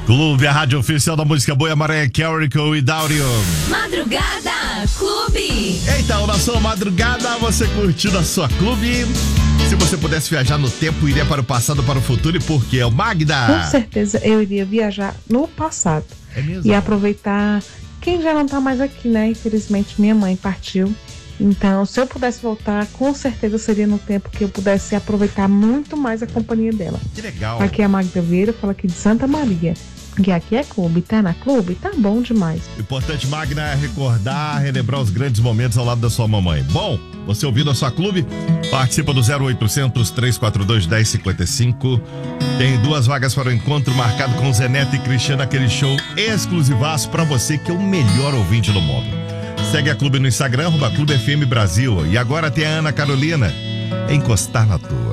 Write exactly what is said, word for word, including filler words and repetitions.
Clube, a rádio oficial da música boa, Mariah Carey e Dário. Madrugada Clube. Então, na sua madrugada, você curtindo a sua Clube. Se você pudesse viajar no tempo, iria para o passado, para o futuro, e por quê? Magda? Com certeza eu iria viajar no passado. É mesmo? E aproveitar quem já não tá mais aqui, né? Infelizmente minha mãe partiu. Então, se eu pudesse voltar, com certeza seria no tempo que eu pudesse aproveitar muito mais a companhia dela. Que legal. Aqui é a Magda Vieira, fala aqui de Santa Maria. Que aqui é clube, tá na clube? Tá bom demais. O importante, Magna, é recordar, relembrar os grandes momentos ao lado da sua mamãe. Bom, você ouvindo a sua Clube, participa do zero oitocentos, três quatro dois, um zero cinco cinco. Tem duas vagas para o encontro marcado com Zé Neto e Cristiano, aquele show exclusivaço pra você que é o melhor ouvinte do mundo. Segue a Clube no Instagram, arroba Clube F M Brasil. E agora tem a Ana Carolina, Encostar na Tua.